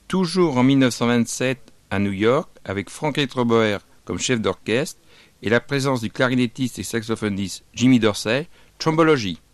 toujours en 1927 à New York, avec Frank Etroboer comme chef d'orchestre et la présence du clarinettiste et saxophoniste Jimmy Dorsey, Trombology.